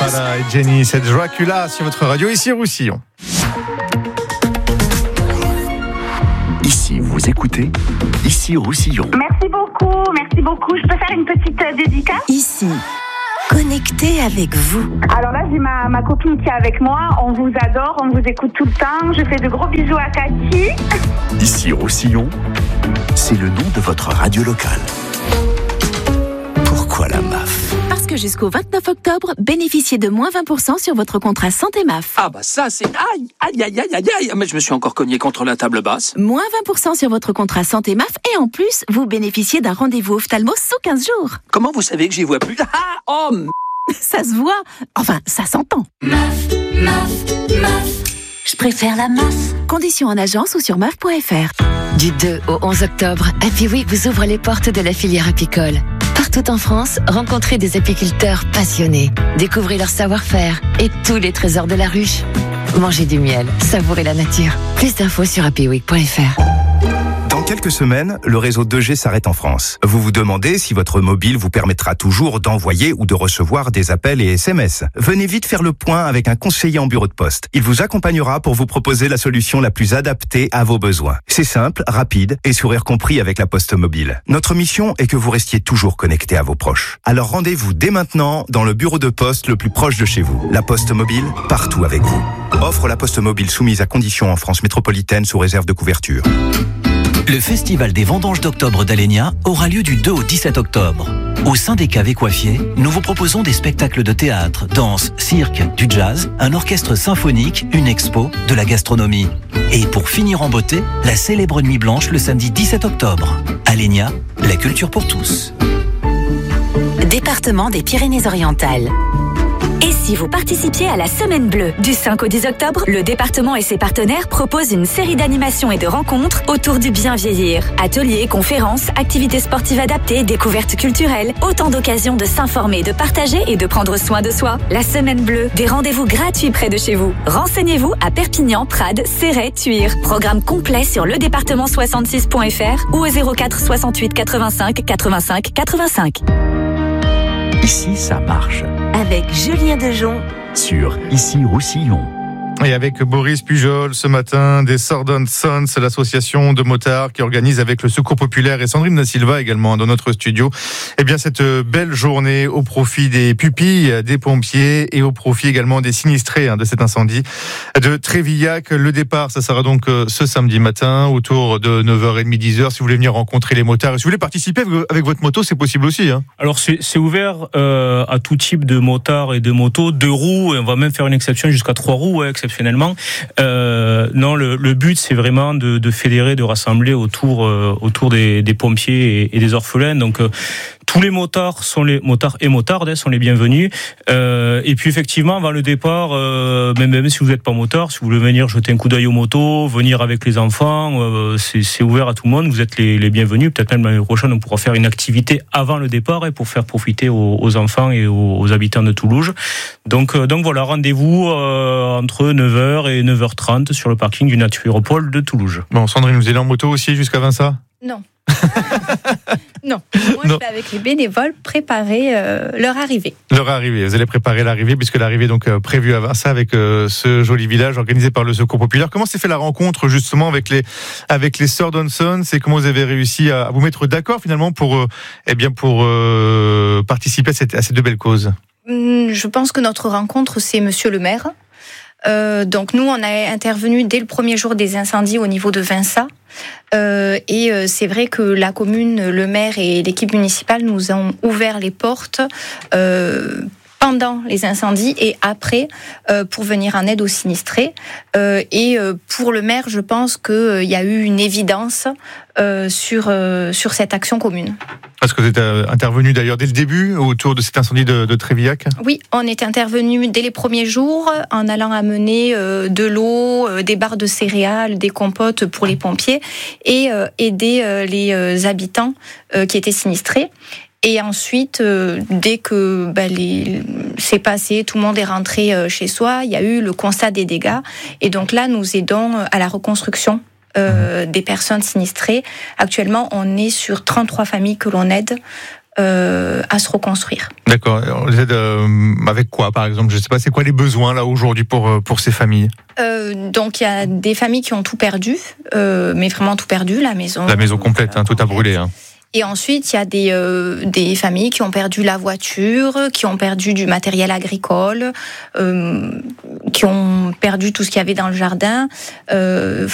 Voilà, et Jenny, c'est Dracula sur votre radio, ici Roussillon. Ici, vous écoutez, ici Roussillon. Merci beaucoup. Je peux faire une petite dédicace ? Ici, connecté avec vous. Alors là, j'ai ma copine qui est avec moi. On vous adore, on vous écoute tout le temps. Je fais de gros bisous à Cathy. Ici Roussillon, c'est le nom de votre radio locale. Pourquoi la MAF ? Parce que jusqu'au 29 octobre, bénéficiez de moins 20% sur votre contrat santé MAF. Ah bah ça c'est... Aïe. Mais je me suis encore cogné contre la table basse. Moins 20% sur votre contrat santé MAF et en plus, vous bénéficiez d'un rendez-vous ophtalmo sous 15 jours. Comment vous savez que j'y vois plus ? Ça se voit. Enfin, ça s'entend. MAF. Je préfère la MAF. Conditions en agence ou sur maf.fr. Du 2 au 11 octobre, Happy Week vous ouvre les portes de la filière apicole. Partout en France, rencontrez des apiculteurs passionnés. Découvrez leur savoir-faire et tous les trésors de la ruche. Mangez du miel, savourez la nature. Plus d'infos sur happyweek.fr. Dans quelques semaines, le réseau 2G s'arrête en France. Vous vous demandez si votre mobile vous permettra toujours d'envoyer ou de recevoir des appels et SMS. Venez vite faire le point avec un conseiller en bureau de poste. Il vous accompagnera pour vous proposer la solution la plus adaptée à vos besoins. C'est simple, rapide et sourire compris avec la Poste Mobile. Notre mission est que vous restiez toujours connecté à vos proches. Alors rendez-vous dès maintenant dans le bureau de poste le plus proche de chez vous. La Poste Mobile, partout avec vous. Offre la Poste Mobile soumise à conditions en France métropolitaine sous réserve de couverture. Le festival des vendanges d'octobre d'Alenia aura lieu du 2 au 17 octobre. Au sein des caves Écoiffier, nous vous proposons des spectacles de théâtre, danse, cirque, du jazz, un orchestre symphonique, une expo, de la gastronomie. Et pour finir en beauté, la célèbre Nuit Blanche le samedi 17 octobre. Alenia, la culture pour tous. Département des Pyrénées-Orientales. Et si vous participiez à la Semaine Bleue ? Du 5 au 10 octobre, le département et ses partenaires proposent une série d'animations et de rencontres autour du bien vieillir. Ateliers, conférences, activités sportives adaptées, découvertes culturelles, autant d'occasions de s'informer, de partager et de prendre soin de soi. La Semaine Bleue, des rendez-vous gratuits près de chez vous. Renseignez-vous à Perpignan, Prades, Céret, Thuir. Programme complet sur ledépartement66.fr ou au 04 68 85 85 85. Ici, ça marche. Avec Julien Dejon. Sur Ici Roussillon. Et avec Boris Pujol, ce matin, des Sordon Sons, l'association de motards qui organise avec le Secours Populaire et Sandrine Da Silva également dans notre studio, eh bien, cette belle journée au profit des pupilles, des pompiers et au profit également des sinistrés de cet incendie de Trévillac. Le départ, ça sera donc ce samedi matin autour de 9h30, 10h. Si vous voulez venir rencontrer les motards et si vous voulez participer avec votre moto, c'est possible aussi. Alors, c'est ouvert à tout type de motards et de motos, 2 roues, et on va même faire une exception jusqu'à 3 roues, exceptionnellement. Non, le but, c'est vraiment de fédérer, de rassembler autour des pompiers et des orphelins. Donc, tous les motards et motardes sont les bienvenus. Et puis effectivement, avant le départ, même si vous n'êtes pas motard, si vous voulez venir jeter un coup d'œil aux motos, venir avec les enfants, c'est ouvert à tout le monde. Vous êtes les bienvenus. Peut-être même l'année prochaine, on pourra faire une activité avant le départ et pour faire profiter aux enfants et aux habitants de Toulouse. Donc voilà, rendez-vous entre 9h et 9h30 sur le parking du Naturopole de Toulouse. Bon, Sandrine, vous allez en moto aussi jusqu'à Vinça ? Non. Non, moi je vais avec les bénévoles préparer leur arrivée. Vous allez préparer l'arrivée, puisque l'arrivée est donc prévue à Vinça avec ce joli village organisé par le Secours Populaire. Comment s'est fait la rencontre justement avec les Sordon Sons et comment vous avez réussi à vous mettre d'accord finalement pour participer à ces 2 belles causes ? Je pense que notre rencontre, c'est Monsieur le maire. Donc nous, on a intervenu dès le premier jour des incendies au niveau de Vinça. Et c'est vrai que la commune, le maire et l'équipe municipale nous ont ouvert les portes pendant les incendies et après pour venir en aide aux sinistrés. Et pour le maire, je pense qu'il y a eu une évidence sur cette action commune. Est-ce que vous êtes intervenu d'ailleurs dès le début autour de cet incendie de Trévillac ? Oui, on est intervenu dès les premiers jours en allant amener de l'eau, des barres de céréales, des compotes pour les pompiers et aider les habitants qui étaient sinistrés. Et ensuite, dès que c'est passé, tout le monde est rentré chez soi, il y a eu le constat des dégâts. Et donc là, nous aidons à la reconstruction des personnes sinistrées. Actuellement, on est sur 33 familles que l'on aide à se reconstruire. D'accord. On les aide avec quoi, par exemple? Je ne sais pas, c'est quoi les besoins là aujourd'hui pour ces familles? Donc il y a des familles qui ont tout perdu, mais vraiment tout perdu, la maison. La maison complète, tout a brûlé. Hein. Et ensuite, il y a des familles qui ont perdu la voiture, qui ont perdu du matériel agricole, qui ont perdu tout ce qu'il y avait dans le jardin.